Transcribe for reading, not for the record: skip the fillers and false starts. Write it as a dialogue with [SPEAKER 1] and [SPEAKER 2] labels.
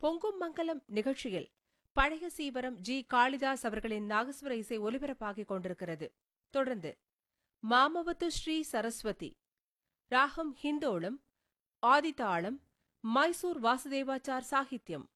[SPEAKER 1] பொங்கும் மங்கலம் நிகழ்ச்சியில் பழைய சீவரம் ஜி. காளிதாஸ் அவர்களின் நாகஸ்வர இசை ஒலிபரப்பாகிக் கொண்டிருக்கிறது. தொடர்ந்து மாமவத்து ஸ்ரீ சரஸ்வதி ராகம் ஹிந்தோளம், ஆதிதாளம், மைசூர் வாசுதேவாச்சார் சாகித்யம்.